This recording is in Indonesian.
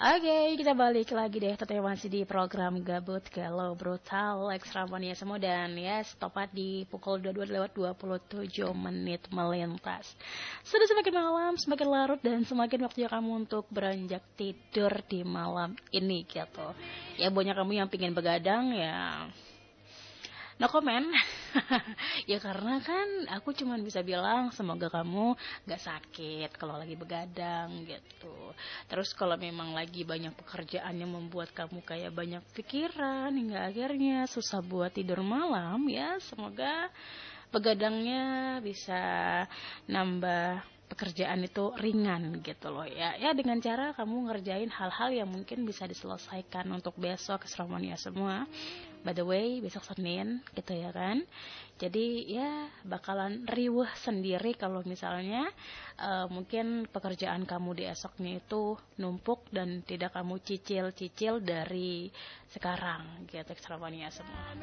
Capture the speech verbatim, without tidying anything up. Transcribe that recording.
Oke, kita balik lagi deh. Tetap masih di program Gabut Galau Brutal Ekstra Mania semua. Dan ya, tepat di pukul dua puluh dua lewat dua puluh tujuh menit melintas. Sudah semakin malam, semakin larut, dan semakin waktunya kamu untuk beranjak tidur di malam ini gitu. Ya, banyak kamu yang pingin begadang ya, no comment. Ya karena kan aku cuman bisa bilang semoga kamu gak sakit kalau lagi begadang gitu. Terus kalau memang lagi banyak pekerjaan yang membuat kamu kayak banyak pikiran hingga akhirnya susah buat tidur malam, ya semoga begadangnya bisa nambah pekerjaan itu ringan gitu loh ya. Ya dengan cara kamu ngerjain hal-hal yang mungkin bisa diselesaikan untuk besok keseramania semua. By the way, besok Senin gitu ya kan. Jadi ya bakalan riuh sendiri kalau misalnya uh, mungkin pekerjaan kamu di esoknya itu numpuk dan tidak kamu cicil-cicil dari sekarang gitu keseramania semua.